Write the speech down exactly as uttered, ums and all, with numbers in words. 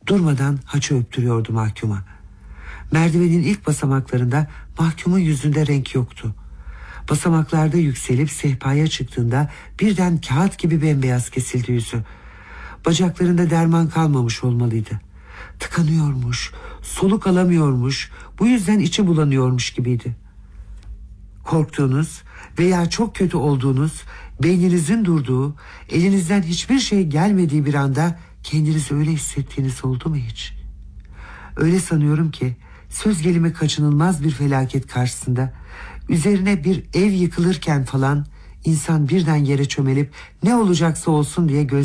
Durmadan haçı öptürüyordu mahkuma. Merdivenin ilk basamaklarında mahkumun yüzünde renk yoktu. Basamaklarda yükselip sehpaya çıktığında birden kağıt gibi bembeyaz kesildi yüzü. Bacaklarında derman kalmamış olmalıydı. Tıkanıyormuş, soluk alamıyormuş, bu yüzden içi bulanıyormuş gibiydi. Korktuğunuz veya çok kötü olduğunuz, beyninizin durduğu, elinizden hiçbir şey gelmediği bir anda kendinizi öyle hissettiğiniz oldu mu hiç? Öyle sanıyorum ki söz gelimi kaçınılmaz bir felaket karşısında, üzerine bir ev yıkılırken falan insan birden yere çömelip ne olacaksa olsun diye göz